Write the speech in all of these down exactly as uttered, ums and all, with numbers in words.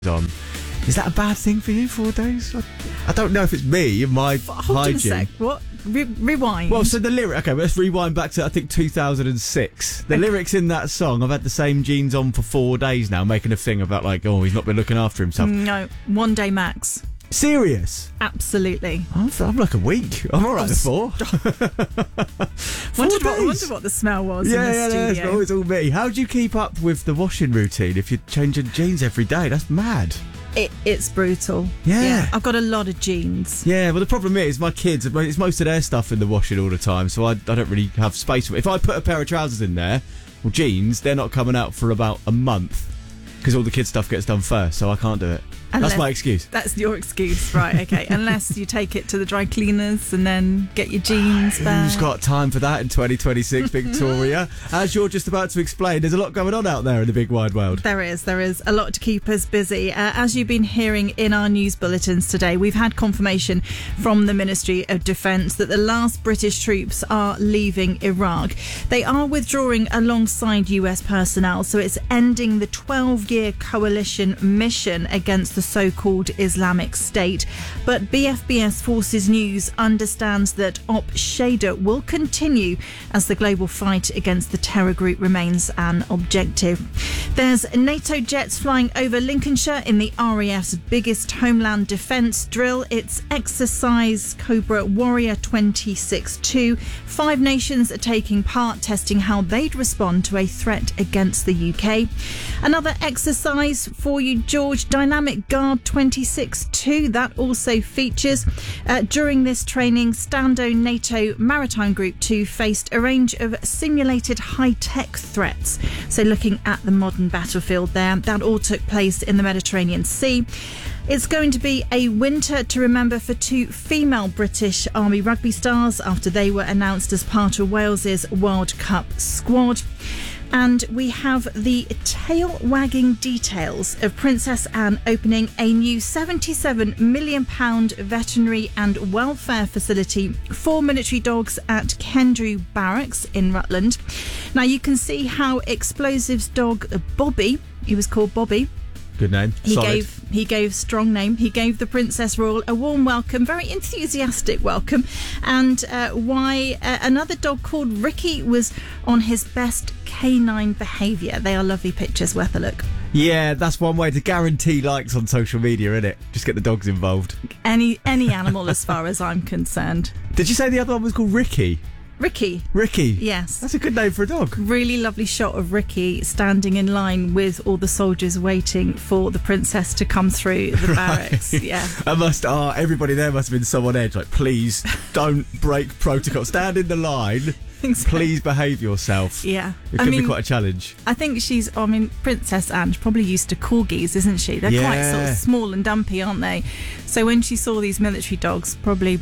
on. Is that a bad thing for you, four days? I, I don't know if it's me and my Hold hygiene. on a sec. What? Re- rewind. Well, so the lyric... Okay, let's rewind back to, I think, two thousand six. The okay. lyrics in that song, I've had the same jeans on for four days now, making a thing about, like, oh, he's not been looking after himself. No, one day max. Serious? Absolutely. I'm, I'm like a week. I'm all right at four. wondered, what, wondered what the smell was yeah, in the yeah, studio. Yeah, it's all me. How do you keep up with the washing routine if you're changing jeans every day? That's mad. It, it's brutal. Yeah. yeah. I've got a lot of jeans. Yeah, well, the problem is my kids, it's most of their stuff in the washing all the time, so I, I don't really have space for it. If I put a pair of trousers in there, or jeans, they're not coming out for about a month because all the kids' stuff gets done first, so I can't do it. Unless, that's my excuse. That's your excuse, right, okay. Unless you take it to the dry cleaners and then get your jeans back. Who's got time for that in twenty twenty-six, Victoria? As you're just about to explain, there's a lot going on out there in the big wide world. There is, there is. A lot to keep us busy. Uh, as you've been hearing in our news bulletins today, we've had confirmation from the Ministry of Defence that the last British troops are leaving Iraq. They are withdrawing alongside U S personnel, so it's ending the twelve-year coalition mission against the so-called Islamic State. But B F B S Forces News understands that Op Shader will continue as the global fight against the terror group remains an objective. There's NATO jets flying over Lincolnshire in the R A F's biggest homeland defence drill. It's Exercise Cobra Warrior twenty-six two. Five nations are taking part, testing how they'd respond to a threat against the U K. Another exercise for you, George, Dynamic Guard twenty-six two. That also features. Uh, during this training, Stando NATO Maritime Group two faced a range of simulated high-tech threats. So looking at the modern battlefield there, that all took place in the Mediterranean Sea. It's going to be a winter to remember for two female British Army rugby stars after they were announced as part of Wales's World Cup squad. And we have the tail-wagging details of Princess Anne opening a new seventy-seven million pounds veterinary and welfare facility for military dogs at Kendrew Barracks in Rutland. Now, you can see how Explosives dog Bobby, he was called Bobby, good name. He Solid. gave he gave strong name. He gave the Princess Royal a warm welcome, very enthusiastic welcome, and uh, why uh, another dog called Ricky was on his best canine behaviour. They are lovely pictures, worth a look. Yeah, that's one way to guarantee likes on social media, isn't it? Just get the dogs involved. Any any animal, as far as I'm concerned. Did you say the other one was called Ricky? Ricky. Ricky. Yes. That's a good name for a dog. Really lovely shot of Ricky standing in line with all the soldiers waiting for the princess to come through the right. barracks. Yeah. I must, oh, everybody there must have been so on edge. Like, please don't break protocol. Stand in the line. So. Please behave yourself. Yeah. It could I mean, be quite a challenge. I think she's, I mean, Princess Anne's probably used to corgis, isn't she? They're yeah. quite sort of small and dumpy, aren't they? So when she saw these military dogs, probably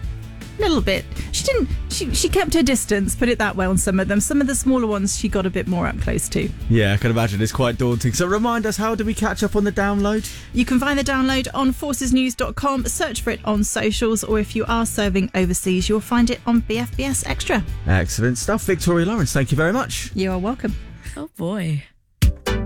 a little bit, she didn't, she, she kept her distance, put it that way on some of them. Some of the smaller ones she got a bit more up close to. Yeah, I can imagine. It's quite daunting. So remind us, how do we catch up on the download? You can find the download on forces news dot com, search for it on socials, or if you are serving overseas, you'll find it on B F B S Extra. Excellent stuff. Victoria Lawrence, thank you very much. You are welcome. Oh boy.